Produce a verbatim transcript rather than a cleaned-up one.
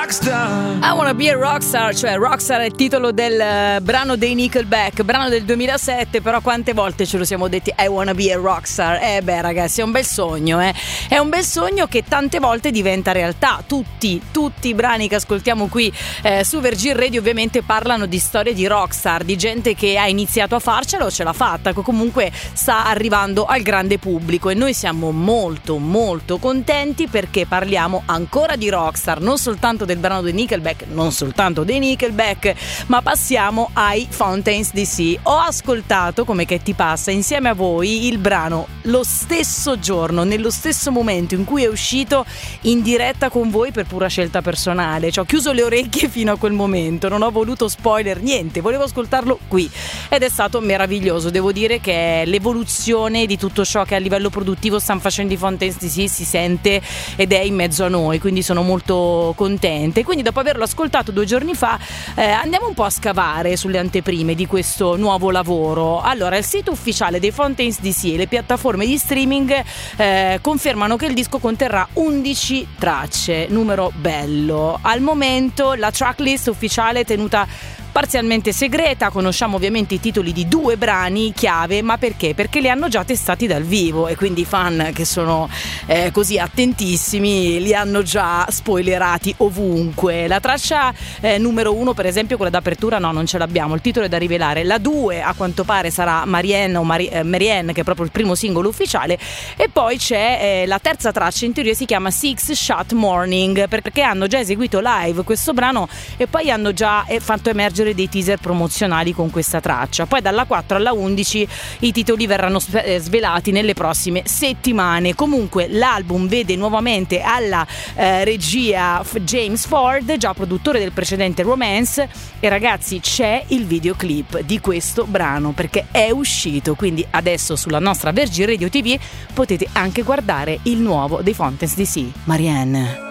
rockstar. I wanna be a rockstar, cioè rockstar è il titolo del uh, brano dei Nickelback, brano del duemilasette, però quante volte ce lo siamo detti I wanna be a rockstar. Eh beh ragazzi, è un bel sogno, eh. È un bel sogno che tante volte diventa realtà. Tutti, tutti i brani che ascoltiamo qui eh, su Virgin Radio ovviamente parlano di storie di rockstar, di gente che ha iniziato a farcela o ce l'ha fatta, che comunque sta arrivando al grande pubblico, e noi siamo molto molto contenti perché parliamo ancora di rockstar, non soltanto del brano dei Nickelback, non soltanto dei Nickelback, ma passiamo ai Fountains D C. Ho ascoltato, come che ti passa, insieme a voi il brano lo stesso giorno, nello stesso momento in cui è uscito, in diretta con voi per pura scelta personale. Ci ho chiuso le orecchie fino a quel momento, non ho voluto spoiler, niente, volevo ascoltarlo qui ed è stato meraviglioso. Devo dire che l'evoluzione di tutto ciò che a livello produttivo stanno facendo i Fountains D C si sente ed è in mezzo a noi, quindi sono molto contente. Quindi dopo averlo ascoltato due giorni fa eh, andiamo un po' a scavare sulle anteprime di questo nuovo lavoro. Allora, il sito ufficiale dei Fountains D C e le piattaforme di streaming eh, confermano che il disco conterrà undici tracce, numero bello. Al momento la tracklist ufficiale è tenuta parzialmente segreta, conosciamo ovviamente i titoli di due brani chiave, ma perché? Perché li hanno già testati dal vivo e quindi i fan che sono eh, così attentissimi li hanno già spoilerati ovunque. La traccia eh, numero uno, per esempio, quella d'apertura, no, non ce l'abbiamo, il titolo è da rivelare. La due a quanto pare sarà Marianne o Mari- eh, Marianne, che è proprio il primo singolo ufficiale, e poi c'è eh, la terza traccia, in teoria si chiama Six Shot Morning, perché hanno già eseguito live questo brano e poi hanno già eh, fatto emergere dei teaser promozionali con questa traccia. Poi dalla quattro alla undici i titoli verranno svelati nelle prossime settimane. Comunque l'album vede nuovamente alla eh, regia James Ford, già produttore del precedente Romance, e ragazzi c'è il videoclip di questo brano perché è uscito, quindi adesso sulla nostra Virgin Radio T V potete anche guardare il nuovo dei Fountains D C, Marianne.